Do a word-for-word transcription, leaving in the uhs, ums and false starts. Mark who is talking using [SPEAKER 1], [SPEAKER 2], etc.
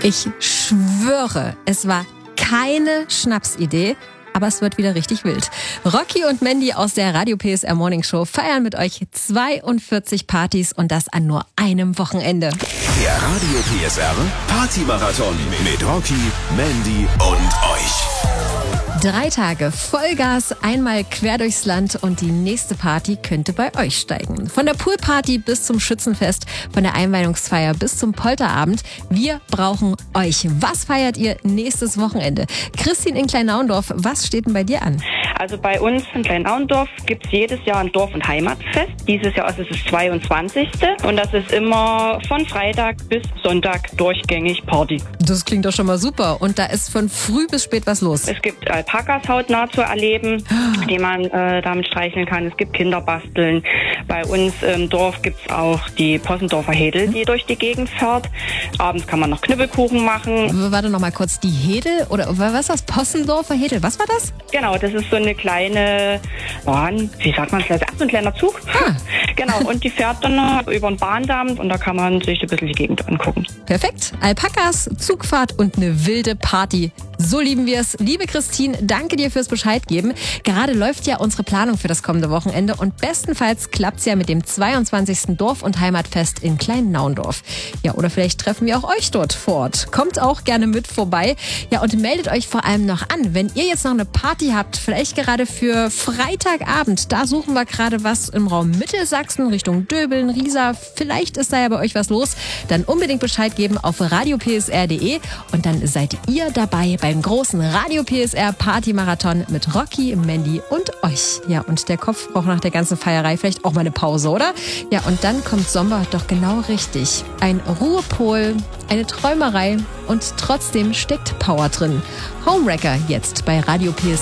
[SPEAKER 1] Ich schwöre, es war keine Schnapsidee, aber es wird wieder richtig wild. Rocky und Mandy aus der Radio P S R Morning Show feiern mit euch zweiundvierzig Partys und das an nur einem Wochenende.
[SPEAKER 2] Der Radio P S R Party-Marathon mit Rocky, Mandy und euch.
[SPEAKER 1] Drei Tage Vollgas, einmal quer durchs Land und die nächste Party könnte bei euch steigen. Von der Poolparty bis zum Schützenfest, von der Einweihungsfeier bis zum Polterabend. Wir brauchen euch. Was feiert ihr nächstes Wochenende? Christine in Kleinauendorf, was steht denn bei dir an?
[SPEAKER 3] Also bei uns in Kleinauendorf gibt es jedes Jahr ein Dorf- und Heimatfest. Dieses Jahr ist es das zweiundzwanzigste und das ist immer von Freitag bis Sonntag durchgängig Party.
[SPEAKER 1] Das klingt doch schon mal super und da ist von früh bis spät was los.
[SPEAKER 3] Es gibt Alpakas hautnah zu erleben, die man äh, damit streicheln kann. Es gibt Kinderbasteln. Bei uns im Dorf gibt es auch die Possendorfer Hedel, die durch die Gegend fährt. Abends kann man noch Knüppelkuchen machen.
[SPEAKER 1] Warte noch mal kurz, die Hedel oder was ist das? Possendorfer Hedel, was war das?
[SPEAKER 3] Genau, das ist so eine kleine Bahn, wie sagt man es, so ein kleiner Zug.
[SPEAKER 1] Ah.
[SPEAKER 3] Genau, und die fährt dann über den Bahndamm und da kann man sich ein bisschen die Gegend angucken.
[SPEAKER 1] Perfekt. Alpakas, Zugfahrt und eine wilde Party. So lieben wir es. Liebe Christine, danke dir fürs Bescheid geben. Gerade läuft ja unsere Planung für das kommende Wochenende und bestenfalls klappt's ja mit dem zweiundzwanzigsten Dorf- und Heimatfest in Kleinauendorf. Ja, oder vielleicht treffen wir auch euch dort vor Ort. Kommt auch gerne mit vorbei. Ja, und meldet euch vor allem noch an, wenn ihr jetzt noch eine Party habt, vielleicht gerade für Freitagabend. Da suchen wir gerade was im Raum Mittelsachsen, Richtung Döbeln, Riesa. Vielleicht ist da ja bei euch was los. Dann unbedingt Bescheid geben auf radio p s r punkt d e und dann seid ihr dabei beim großen Radio P S R Party-Marathon mit Rocky, Mandy und euch. Ja, und der Kopf braucht nach der ganzen Feierei vielleicht auch mal eine Pause, oder? Ja, und dann kommt Sommer doch genau richtig. Ein Ruhepol, eine Träumerei und trotzdem steckt Power drin. Homewrecker jetzt bei Radio P S R.